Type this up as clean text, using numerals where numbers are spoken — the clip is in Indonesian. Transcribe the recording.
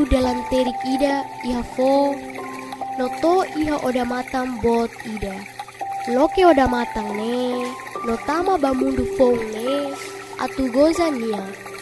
dalam terik ida iha fo, noto iha oda matang bot ida. Loke oda matang ne, notama bamundu fong ne, atu goza nia.